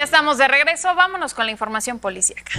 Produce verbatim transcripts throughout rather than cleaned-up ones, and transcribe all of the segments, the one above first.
Estamos de regreso, vámonos con la información policíaca.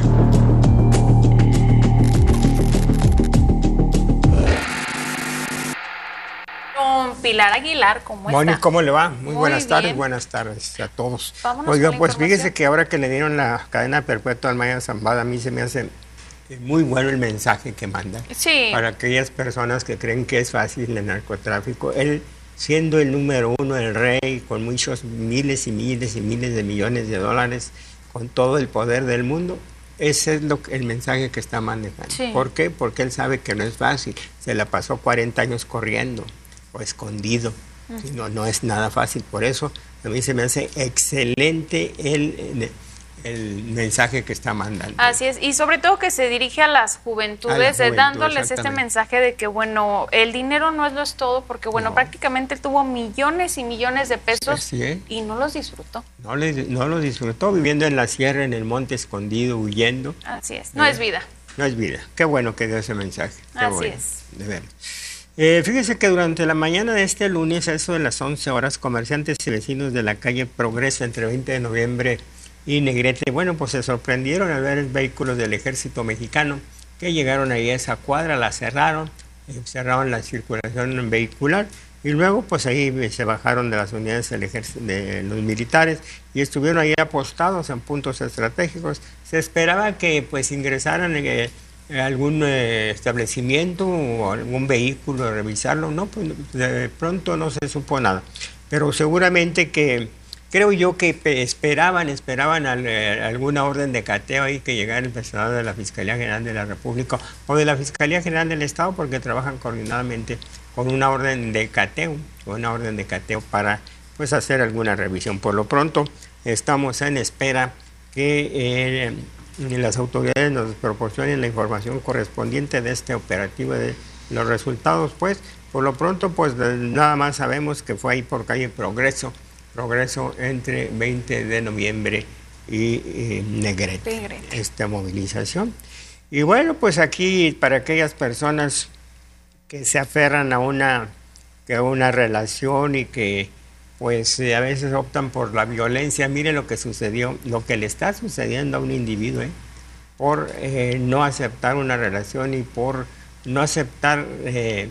Con Pilar Aguilar, ¿cómo Moni, está? ¿cómo le va? Muy, Muy buenas bien. tardes, buenas tardes a todos. Vámonos Oiga, con la pues información. fíjese que ahora que le dieron la cadena perpetua al Maya Zambada, a mí se me hace muy bueno el mensaje que manda. Sí. Para aquellas personas que creen que es fácil el narcotráfico. Él, siendo el número uno, el rey, con muchos miles y miles y miles de millones de dólares, con todo el poder del mundo, ese es lo que, el mensaje que está manejando. Sí. ¿Por qué? Porque él sabe que no es fácil. Se la pasó cuarenta años corriendo o escondido. Uh-huh. Sí, no, no es nada fácil. Por eso a mí se me hace excelente el, el mensaje que está mandando. Así es, y sobre todo que se dirige a las juventudes, a la juventud, dándoles este mensaje de que, bueno, el dinero no es lo es todo, porque, bueno, no. prácticamente tuvo millones y millones de pesos sí, ¿eh? y no los disfrutó. No, le, no los disfrutó, viviendo en la sierra, en el monte, escondido, huyendo. Así es, no ¿Eh? es vida. No es vida. Qué bueno que dio ese mensaje. Qué Así bueno, es. De verdad. Eh, fíjese que durante la mañana de este lunes, a eso de las once horas, comerciantes y vecinos de la calle Progreso entre veinte de noviembre y Negrete, bueno, pues se sorprendieron al ver vehículos del ejército mexicano que llegaron ahí a esa cuadra, la cerraron, eh, cerraron la circulación vehicular y luego pues ahí se bajaron de las unidades del ejército, de los militares y estuvieron ahí apostados en puntos estratégicos. Se esperaba que pues ingresaran eh, algún eh, establecimiento o algún vehículo a revisarlo, no, pues de pronto no se supo nada, pero seguramente que creo yo que esperaban, esperaban al, eh, alguna orden de cateo ahí que llegara el personal de la Fiscalía General de la República o de la Fiscalía General del Estado, porque trabajan coordinadamente con una orden de cateo, una orden de cateo para pues hacer alguna revisión. Por lo pronto estamos en espera que eh, las autoridades nos proporcionen la información correspondiente de este operativo, de los resultados, pues por lo pronto pues nada más sabemos que fue ahí por calle Progreso, Progreso entre veinte de noviembre y eh, Negrete, Negrete, esta movilización. Y bueno, pues aquí para aquellas personas que se aferran a una, a una relación y que pues eh, a veces optan por la violencia, mire lo que sucedió, lo que le está sucediendo a un individuo, ¿eh? por eh, no aceptar una relación y por no aceptar eh,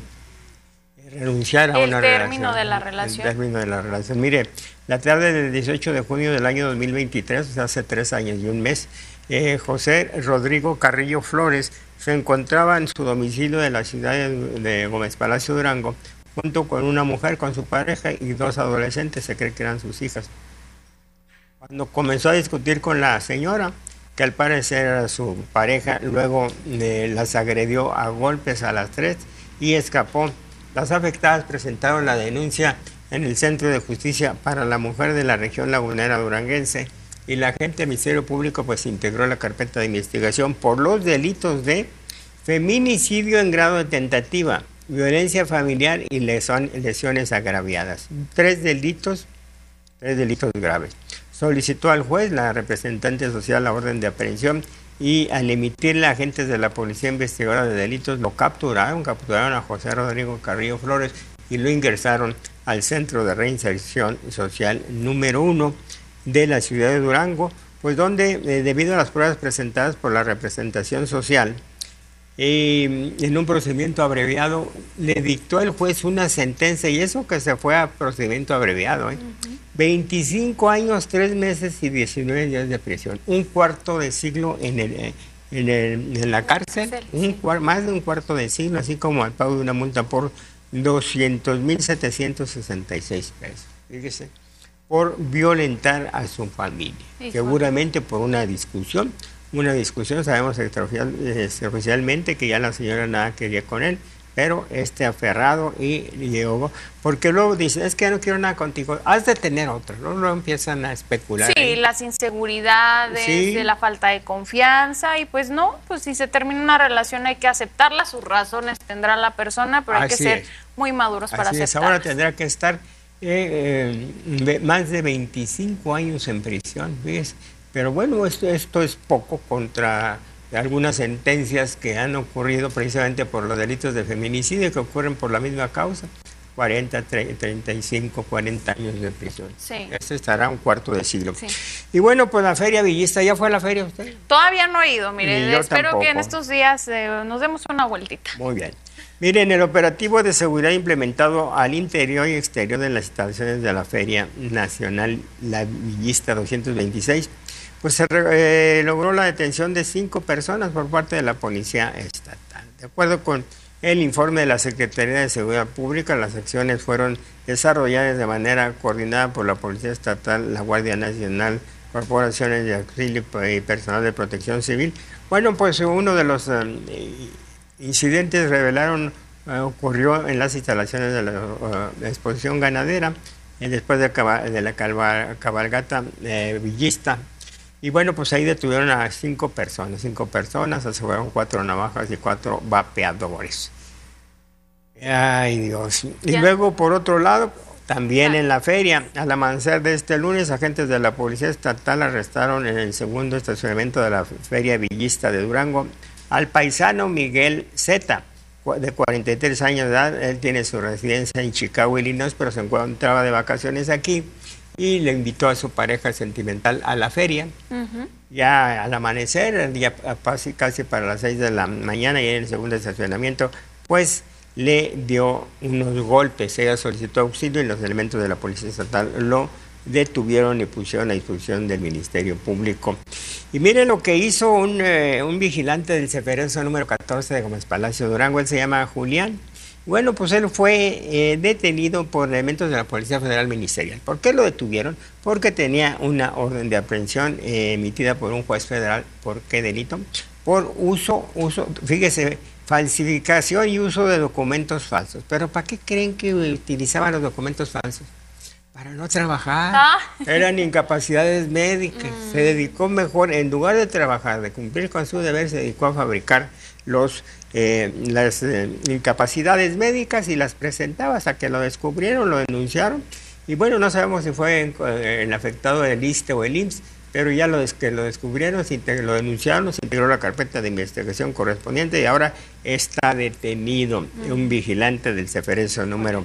renunciar a el una término relación. de la relación. El término de la relación. Mire, la tarde del dieciocho de junio del año dos mil veintitrés, o sea, hace tres años y un mes, eh, José Rodrigo Carrillo Flores se encontraba en su domicilio de la ciudad de, de Gómez Palacio, Durango, junto con una mujer, con su pareja y dos adolescentes, se cree que eran sus hijas. Cuando comenzó a discutir con la señora, que al parecer era su pareja, luego eh, las agredió a golpes a las tres y escapó. Las afectadas presentaron la denuncia en el Centro de Justicia para la Mujer de la región lagunera duranguense y la agente del Ministerio Público pues integró la carpeta de investigación por los delitos de feminicidio en grado de tentativa, violencia familiar y lesiones agraviadas. Tres delitos, tres delitos graves. Solicitó al juez, la representante social, la orden de aprehensión y al emitirle, agentes de la Policía Investigadora de Delitos lo capturaron, capturaron a José Rodrigo Carrillo Flores y lo ingresaron al Centro de Reinserción Social número uno de la ciudad de Durango, pues donde, eh, debido a las pruebas presentadas por la representación social, eh, en un procedimiento abreviado, le dictó el juez una sentencia, y eso que se fue a procedimiento abreviado, ¿eh? Uh-huh. veinticinco años, tres meses y diecinueve días de prisión, un cuarto de siglo en, el, en, el, en la cárcel, un, más de un cuarto de siglo, así como al pago de una multa por doscientos mil setecientos sesenta y seis pesos, fíjese, por violentar a su familia, Hijo. seguramente por una discusión, una discusión, sabemos extraoficialmente que ya la señora nada quería con él, pero este aferrado y llegó, porque luego dice, es que ya no quiero nada contigo, has de tener otro, ¿no? Luego empiezan a especular. Sí, ahí. las inseguridades, sí. de la falta de confianza, y pues no, pues si se termina una relación hay que aceptarla, sus razones tendrá la persona, pero hay Así que ser es. muy maduros para Así aceptarlas. Es. Ahora tendrá que estar eh, eh, más de veinticinco años en prisión, ¿ves? Pero bueno, esto, esto es poco contra algunas sentencias que han ocurrido precisamente por los delitos de feminicidio que ocurren por la misma causa. cuarenta, treinta y cinco, cuarenta años de prisión. Sí. Este estará un cuarto de siglo. Sí. Y bueno, pues la feria villista, ¿ya fue a la feria usted? Todavía no he ido, mire, espero tampoco. que en estos días eh, nos demos una vueltita. Muy bien. Miren, el operativo de seguridad implementado al interior y exterior de las instalaciones de la Feria Nacional La Villista doscientos veintiséis, pues se eh, logró la detención de cinco personas por parte de la Policía Estatal. De acuerdo con el informe de la Secretaría de Seguridad Pública, las acciones fueron desarrolladas de manera coordinada por la Policía Estatal, la Guardia Nacional, corporaciones de auxilio y personal de protección civil. Bueno, pues uno de los eh, incidentes revelaron uh, ocurrió en las instalaciones de la uh, exposición ganadera, eh, después de, de la cabalgata eh, villista. Y bueno, pues ahí detuvieron a cinco personas, cinco personas, aseguraron cuatro navajas y cuatro vapeadores. Ay, Dios. Y ya. Luego, por otro lado, también en la feria, al amanecer de este lunes, agentes de la Policía Estatal arrestaron en el segundo estacionamiento de la Feria Villista de Durango al paisano Miguel Zeta, de cuarenta y tres años de edad. Él tiene su residencia en Chicago, Illinois, pero se encontraba de vacaciones aquí y le invitó a su pareja sentimental a la feria. Uh-huh. Ya al amanecer, ya casi, casi para las seis de la mañana, y en el segundo estacionamiento, pues le dio unos golpes. Ella solicitó auxilio y los elementos de la Policía Estatal lo detuvieron y pusieron a disposición del Ministerio Público. Y miren lo que hizo un, eh, un vigilante del Ceferezo número catorce de Gómez Palacio, Durango. Él se llama Julián. Bueno, pues él fue eh, detenido por elementos de la Policía Federal Ministerial. ¿Por qué lo detuvieron? Porque tenía una orden de aprehensión eh, emitida por un juez federal. ¿Por qué delito? Por uso, uso, fíjese, falsificación y uso de documentos falsos. ¿Pero para qué creen que utilizaban los documentos falsos? Para no trabajar. Ah. Eran incapacidades médicas. Mm. Se dedicó mejor, en lugar de trabajar, de cumplir con su deber, se dedicó a fabricar los eh, las eh, incapacidades médicas y las presentaba hasta que lo descubrieron, lo denunciaron. Y bueno, no sabemos si fue en, eh, el afectado del I S S S T E o el I M S S, pero ya lo, que lo descubrieron, se integró, lo denunciaron, se integró la carpeta de investigación correspondiente y ahora está detenido mm. un vigilante del Ceferezo número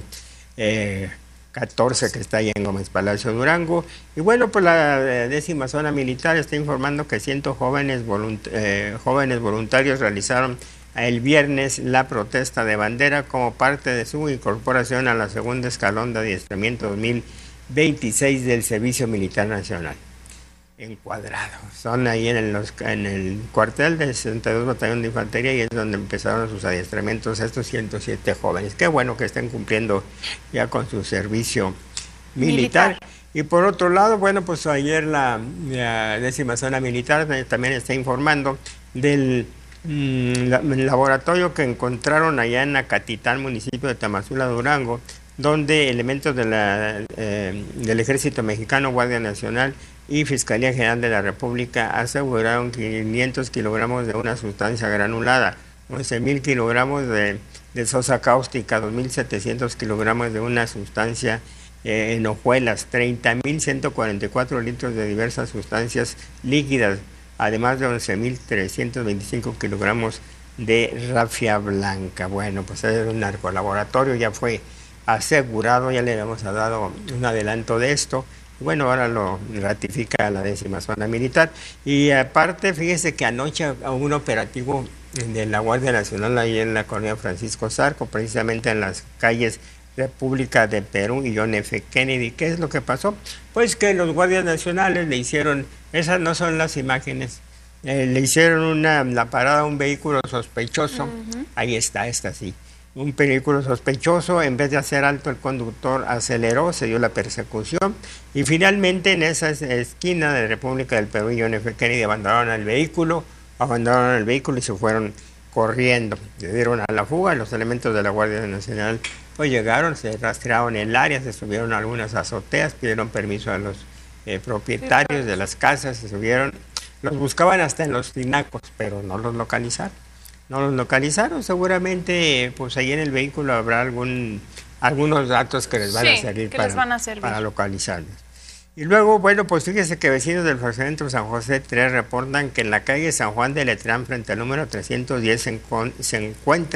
eh, catorce que está ahí en Gómez Palacio, Durango. Y bueno, pues la décima zona militar está informando que cientos jóvenes, volunt eh, jóvenes voluntarios realizaron el viernes la protesta de bandera como parte de su incorporación a la segunda escalón de adiestramiento dos mil veintiséis del Servicio Militar Nacional. Encuadrados. Son ahí en el, los, en el cuartel del sesenta y dos Batallón de Infantería y es donde empezaron sus adiestramientos estos ciento siete jóvenes. Qué bueno que estén cumpliendo ya con su servicio militar. militar. Y por otro lado, bueno, pues ayer la, la décima zona militar también está informando del mmm, la, laboratorio que encontraron allá en Acatitán, municipio de Tamazula, Durango, donde elementos de la, eh, del Ejército Mexicano, Guardia Nacional y Fiscalía General de la República aseguraron quinientos kilogramos de una sustancia granulada, once mil kilogramos de, de sosa cáustica, dos mil setecientos kilogramos de una sustancia eh, en hojuelas, treinta mil ciento cuarenta y cuatro litros de diversas sustancias líquidas, además de once mil trescientos veinticinco kilogramos de rafia blanca. Bueno, pues es un narcolaboratorio, ya fue asegurado, ya le habíamos dado un adelanto de esto. Bueno, ahora lo ratifica la décima zona militar. Y aparte, fíjese que anoche hubo un operativo de la Guardia Nacional ahí en la colonia Francisco Zarco, precisamente en las calles República de Perú y John F. Kennedy. ¿Qué es lo que pasó? Pues que los guardias nacionales le hicieron, esas no son las imágenes, eh, le hicieron una, la parada a un vehículo sospechoso. Uh-huh. Ahí está, esta sí. Un vehículo sospechoso, en vez de hacer alto el conductor aceleró, se dio la persecución y finalmente en esa esquina de República del Perú y John F. Kennedy abandonaron el vehículo, abandonaron el vehículo y se fueron corriendo, se dieron a la fuga. Los elementos de la Guardia Nacional pues llegaron, se rastrearon el área, se subieron a algunas azoteas, pidieron permiso a los eh, propietarios de las casas, se subieron, los buscaban hasta en los tinacos, pero no los localizaron. No los localizaron, seguramente pues ahí en el vehículo habrá algún algunos datos que les van, sí, a, servir que para, les van a servir para localizarlos. Y luego, bueno, pues fíjese que vecinos del fraccionamiento San José tres reportan que en la calle San Juan de Letrán, frente al número trescientos diez, se, encon se encuentra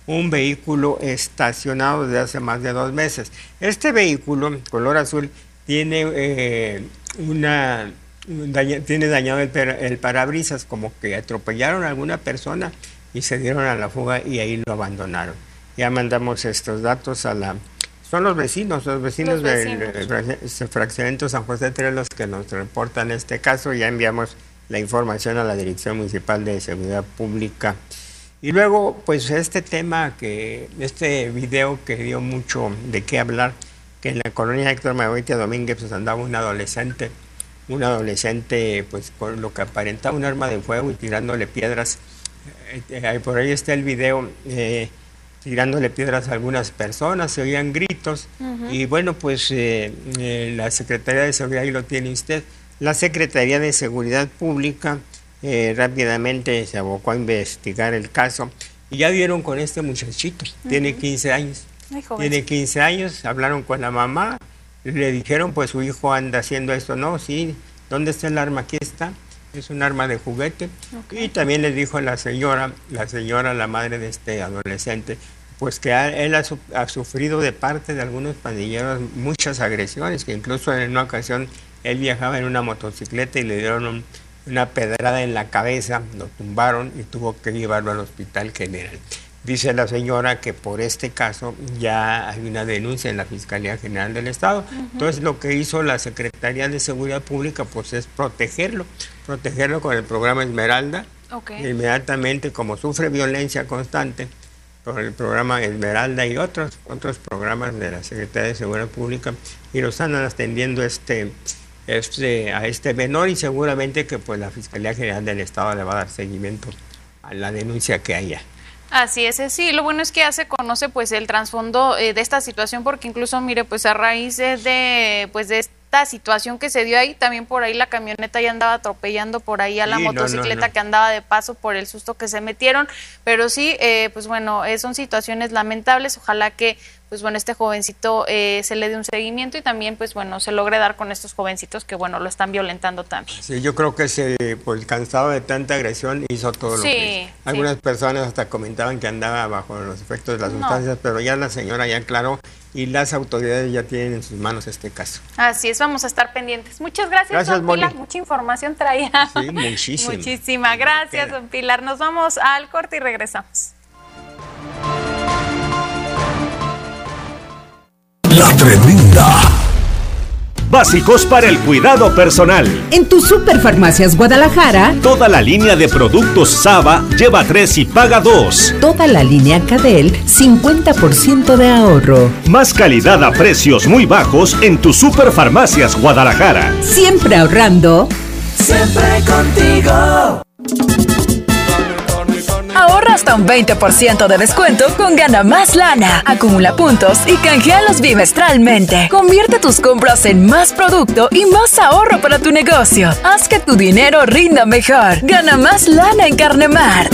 un vehículo estacionado desde hace más de dos meses. Este vehículo, color azul, tiene eh, una daña, tiene dañado el, el parabrisas, como que atropellaron a alguna persona y se dieron a la fuga y ahí lo abandonaron. Ya mandamos estos datos a la... Son los vecinos, los vecinos, los vecinos. del, del fraccionamiento San José tres los que nos reportan este caso. Ya enviamos la información a la Dirección Municipal de Seguridad Pública. Y luego, pues este tema, que este video que dio mucho de qué hablar, que en la colonia Héctor Mayagüitia Domínguez pues andaba un adolescente, un adolescente pues con lo que aparentaba un arma de fuego y tirándole piedras. Eh, eh, por ahí está el video, eh, tirándole piedras a algunas personas, se oían gritos. Uh-huh. Y bueno, pues eh, eh, la Secretaría de Seguridad, ahí lo tiene usted, la Secretaría de Seguridad Pública Eh, rápidamente se abocó a investigar el caso y ya vieron con este muchachito, uh-huh. tiene quince años, Ay, tiene quince años, hablaron con la mamá, le dijeron pues su hijo anda haciendo esto, no, sí, ¿dónde está el arma? Aquí está, es un arma de juguete. Okay. Y también le dijo la señora, la señora, la madre de este adolescente, pues que ha, él ha, su, ha sufrido de parte de algunos pandilleros muchas agresiones, que incluso en una ocasión él viajaba en una motocicleta y le dieron un una pedrada en la cabeza, lo tumbaron y tuvo que llevarlo al Hospital General. Dice la señora que por este caso ya hay una denuncia en la Fiscalía General del Estado. Uh-huh. Entonces lo que hizo la Secretaría de Seguridad Pública pues es protegerlo, protegerlo con el programa Esmeralda. Okay. Inmediatamente, como sufre violencia constante, por el programa Esmeralda y otros, otros programas de la Secretaría de Seguridad Pública, y lo están atendiendo este... Este, a este menor, y seguramente que pues la Fiscalía General del Estado le va a dar seguimiento a la denuncia que haya. Así es, sí, lo bueno es que ya se conoce pues el trasfondo eh, de esta situación, porque incluso mire, pues a raíz de, de pues de esta situación que se dio ahí, también por ahí la camioneta ya andaba atropellando por ahí a la sí, motocicleta no, no, no. que andaba de paso por el susto que se metieron, pero sí, eh, pues bueno, eh, son situaciones lamentables, ojalá que pues bueno, este jovencito eh, se le dé un seguimiento y también pues bueno, se logre dar con estos jovencitos que bueno, lo están violentando también. Sí, yo creo que se, pues cansado de tanta agresión, hizo todo lo sí, que hizo. Algunas sí. personas hasta comentaban que andaba bajo los efectos de las no. sustancias, pero ya la señora ya aclaró y las autoridades ya tienen en sus manos este caso. Así es, vamos a estar pendientes. Muchas gracias, gracias don Pilar, mucha información traía. Sí, muchísimo. Muchísimas gracias, don Pilar. Nos vamos al corte y regresamos. La Tremenda. Básicos para el cuidado personal. En tu Superfarmacias Guadalajara, toda la línea de productos Saba lleva tres y paga dos. Toda la línea Cadel, cincuenta por ciento de ahorro. Más calidad a precios muy bajos en tu Superfarmacias Guadalajara. Siempre ahorrando. Siempre contigo. Ahorra hasta un veinte por ciento de descuento con Gana Más Lana. Acumula puntos y canjealos bimestralmente. Convierte tus compras en más producto y más ahorro para tu negocio. Haz que tu dinero rinda mejor. Gana Más Lana en Carnemar.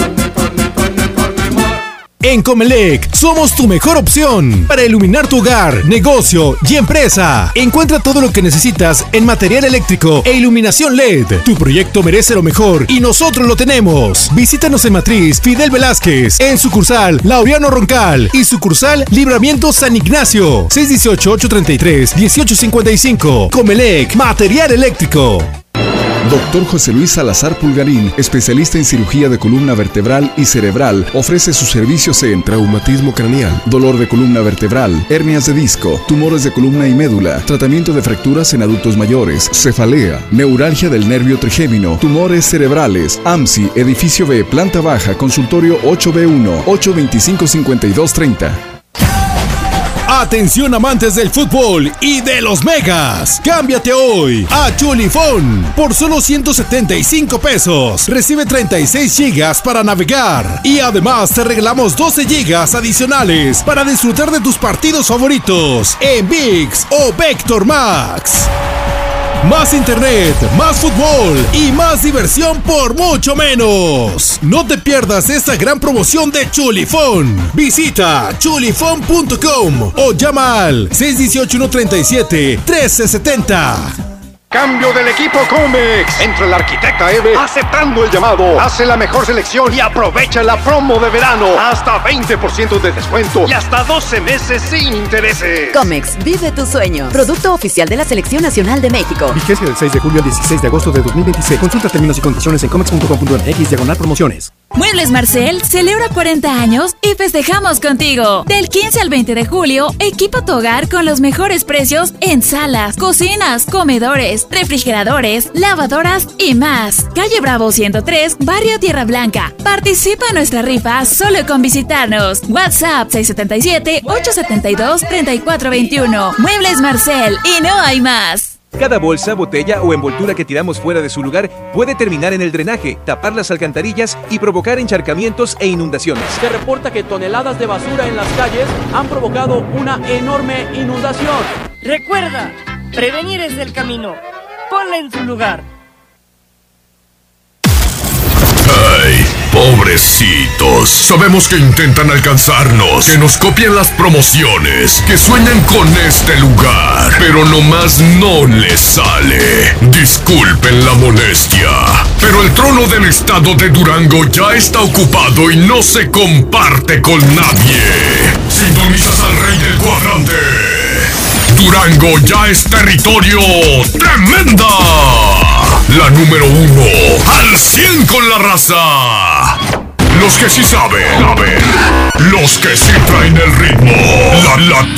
En Comelec, somos tu mejor opción para iluminar tu hogar, negocio y empresa. Encuentra todo lo que necesitas en material eléctrico e iluminación L E D. Tu proyecto merece lo mejor y nosotros lo tenemos. Visítanos en Matriz Fidel Velázquez, en sucursal Laureano Roncal y sucursal Libramiento San Ignacio. seis uno ocho, ocho tres tres, uno ocho cinco cinco. Comelec, material eléctrico. Doctor José Luis Salazar Pulgarín, especialista en cirugía de columna vertebral y cerebral, ofrece sus servicios en traumatismo craneal, dolor de columna vertebral, hernias de disco, tumores de columna y médula, tratamiento de fracturas en adultos mayores, cefalea, neuralgia del nervio trigémino, tumores cerebrales, A M S I, edificio B, planta baja, consultorio ocho B uno, ocho veinticinco, cincuenta y dos treinta. Atención amantes del fútbol y de los megas. Cámbiate hoy a Chulifón por solo ciento setenta y cinco pesos. Recibe treinta y seis gigas para navegar y además te regalamos doce gigas adicionales para disfrutar de tus partidos favoritos en ViX o Vector Max. Más internet, más fútbol y más diversión por mucho menos. No te pierdas esta gran promoción de Chulifón. Visita chulifón punto com o llama al seis uno ocho, uno tres siete, uno tres siete cero. Cambio del equipo Comex. Entra el arquitecta Eve aceptando el llamado. Hace la mejor selección y aprovecha la promo de verano. Hasta veinte por ciento de descuento y hasta doce meses sin intereses. Comex, vive tu sueño. Producto oficial de la Selección Nacional de México. Vigencia del seis de julio al dieciséis de agosto de dos mil veintiséis. Consulta términos y condiciones en comex punto com punto m x diagonal promociones. Muebles Marcel celebra cuarenta años y festejamos contigo. Del quince al veinte de julio, equipa tu hogar con los mejores precios en salas, cocinas, comedores, refrigeradores, lavadoras y más. Calle Bravo ciento tres, Barrio Tierra Blanca. Participa en nuestra rifa solo con visitarnos. WhatsApp seis siete siete, ocho siete dos, tres cuatro dos uno. Muebles Marcel y no hay más. Cada bolsa, botella o envoltura que tiramos fuera de su lugar puede terminar en el drenaje, tapar las alcantarillas y provocar encharcamientos e inundaciones. Se reporta que toneladas de basura en las calles han provocado una enorme inundación. Recuerda, prevenir es el camino. Ponla en su lugar. ¡Ay, pobrecitos! Sabemos que intentan alcanzarnos, que nos copian las promociones, que sueñan con este lugar, pero nomás no les sale. Disculpen la molestia, pero el trono del estado de Durango ya está ocupado y no se comparte con nadie. Sintonizas al rey del cuadrante. Durango ya es territorio tremenda. La número uno, al cien con la raza. Los que sí saben, saben. Los que sí traen el ritmo. La, la